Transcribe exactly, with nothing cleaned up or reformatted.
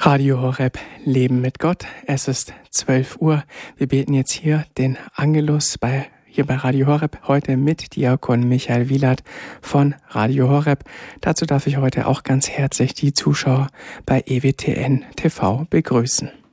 Radio Horeb, Leben mit Gott. Es ist zwölf Uhr. Wir beten jetzt hier den Angelus bei, hier bei Radio Horeb, heute mit Diakon Michael Wielert von Radio Horeb. Dazu darf ich heute auch ganz herzlich die Zuschauer bei E W T N T V begrüßen.